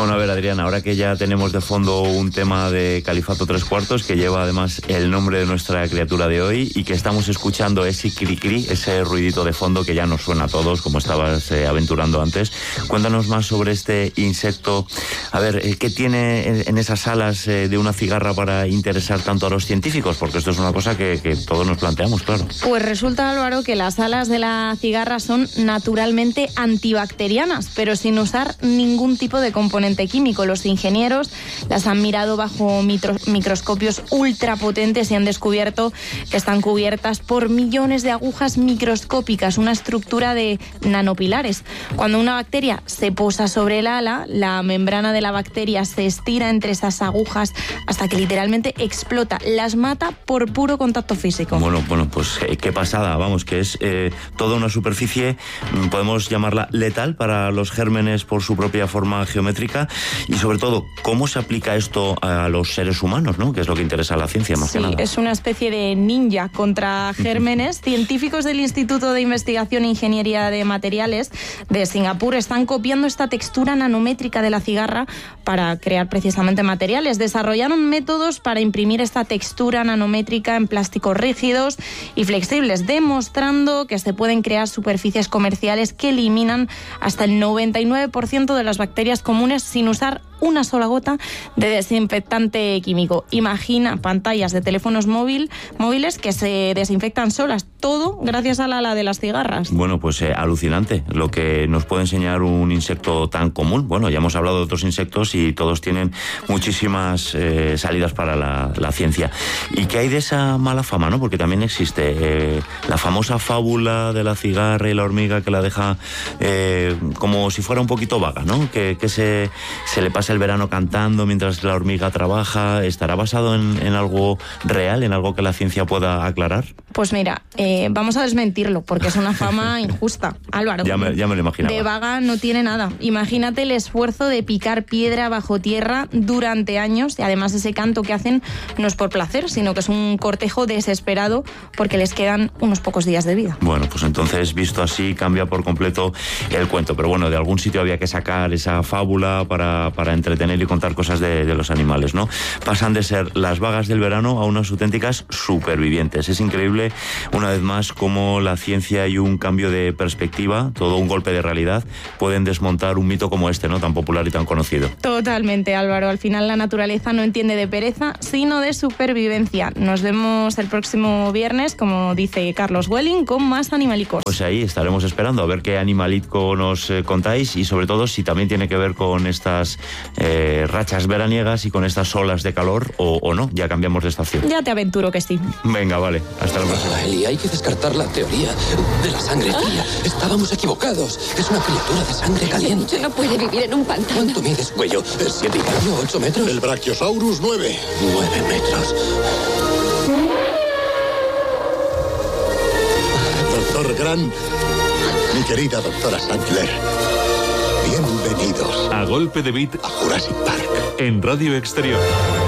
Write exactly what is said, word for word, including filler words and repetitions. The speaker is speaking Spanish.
Bueno, a ver, Adrián, ahora que ya tenemos de fondo un tema de Califato Tres Cuartos, que lleva además el nombre de nuestra criatura de hoy, y que estamos escuchando ese cri-cri, ese ruidito de fondo que ya nos suena a todos, como estabas eh, aventurando antes, cuéntanos más sobre este insecto. A ver, eh, ¿qué tiene en, en esas alas eh, de una cigarra para interesar tanto a los científicos? Porque esto es una cosa que, que todos nos planteamos, claro. Pues resulta, Álvaro, que las alas de la cigarra son naturalmente antibacterianas, pero sin usar ningún tipo de componente químico. Los ingenieros las han mirado bajo mitro, microscopios ultrapotentes y han descubierto que están cubiertas por millones de agujas microscópicas, una estructura de nanopilares. Cuando una bacteria se posa sobre el ala, la membrana de la bacteria se estira entre esas agujas hasta que literalmente explota, las mata por puro contacto físico. Bueno, bueno, pues eh, qué pasada, vamos, que es eh, toda una superficie, podemos llamarla letal para los gérmenes por su propia forma geométrica, y sobre todo, ¿cómo se aplica esto a los seres humanos, ¿no? Que es lo que interesa a la ciencia, más sí, que nada. Es una especie de ninja contra gérmenes. Científicos del Instituto de Investigación e Ingeniería de Materiales de Singapur están copiando esta textura nanométrica de la cigarra para crear precisamente materiales. Desarrollaron métodos para imprimir esta textura nanométrica en plásticos rígidos y flexibles, demostrando que se pueden crear superficies comerciales que eliminan hasta el noventa y nueve por ciento de las bacterias comunes sin usar una sola gota de desinfectante químico. Imagina pantallas de teléfonos móvil, móviles que se desinfectan solas, todo gracias al ala de las cigarras. Bueno, pues eh, alucinante lo que nos puede enseñar un insecto tan común. Bueno, ya hemos hablado de otros insectos y todos tienen muchísimas eh, salidas para la, la ciencia. ¿Y qué hay de esa mala fama, no? Porque también existe eh, la famosa fábula de la cigarra y la hormiga que la deja eh, como si fuera un poquito vaga, ¿no? Que, que se, se le pasa el verano cantando mientras la hormiga trabaja. ¿Estará basado en, en algo real, en algo que la ciencia pueda aclarar? Pues mira, eh, vamos a desmentirlo, porque es una fama injusta, Álvaro. Ya me, ya me lo imaginaba. De vaga no tiene nada. Imagínate el esfuerzo de picar piedra bajo tierra durante años, y además ese canto que hacen no es por placer, sino que es un cortejo desesperado porque les quedan unos pocos días de vida. Bueno, pues entonces, visto así, cambia por completo el cuento. Pero bueno, de algún sitio había que sacar esa fábula para, para entretener y contar cosas de, de los animales, ¿no? Pasan de ser las vagas del verano a unas auténticas supervivientes. Es increíble, una vez más, cómo la ciencia y un cambio de perspectiva, todo un golpe de realidad, pueden desmontar un mito como este, ¿no? Tan popular y tan conocido. Totalmente, Álvaro. Al final la naturaleza no entiende de pereza, sino de supervivencia. Nos vemos el próximo viernes, como dice Carlos Welling, con más Animalicos. Pues ahí estaremos esperando a ver qué animalico nos eh, contáis, y sobre todo si también tiene que ver con estas eh, rachas veraniegas y con estas olas de calor o, o no. Ya cambiamos de estación. Ya te aventuro que sí. Venga, vale. Hasta la próxima. Ah, Eli, hay que descartar la teoría de la sangre fría. Estábamos equivocados. Es una criatura de sangre caliente. No puede vivir en un pantano. ¿Cuánto mides, cuello? ¿Siete y medio? ¿Ocho metros? El Brachiosaurus nueve. Nueve metros. Doctor Grant, mi querida doctora Sandler, bienvenidos A golpe de beat a Jurassic Park. en Radio Exterior.